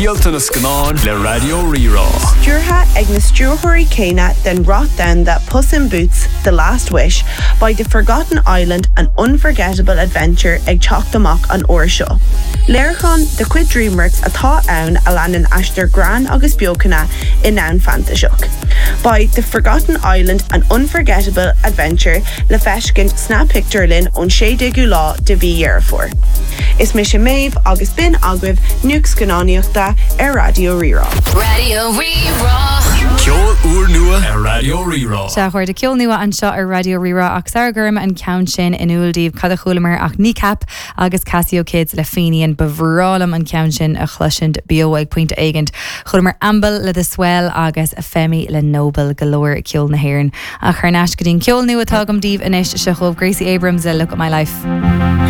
Díalta na Scanán le Radio Rírá. Stúrtha ag na stúrthirí céine den Rock Down That Puss in Boots, The Last Wish by The Forgotten Island, an unforgettable adventure ag teacht amach an uair seo. Léirchan de cuid DreamWorks atá ann a leanan aistear gran agus beocanna in ann fantasach. By The Forgotten Island, an unforgettable adventure le feiscin sna picturelinn ón 16 lá de bhí dhearfór. Is mis sin méibh agus bin agwibh nuac scannáíochta ar Radio Rírá. Radio Rírá. Ceol uair nua ar Radio Rírá. Se chuir de ceol nua anseo ar Radio Rírá ach sargurm an count sin in úldíobh cad a chulamar ach nícap agus Casio Kids le féiníon bhrálam an count sin a chluisiint bioig pointe aigent. Chulamar ambal le de swell agus a femi le Nobel galore ceol na haireann. A chuirneas go dtíon ceol nua tágam díobh inis se chomh Gracie Abrams a Look at My Life.